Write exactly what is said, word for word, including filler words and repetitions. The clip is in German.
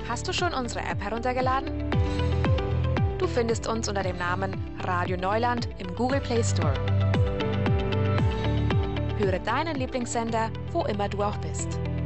Hast du schon unsere App heruntergeladen? Du findest uns unter dem Namen Radio Neuland im Google Play Store. Höre deinen Lieblingssender, wo immer du auch bist.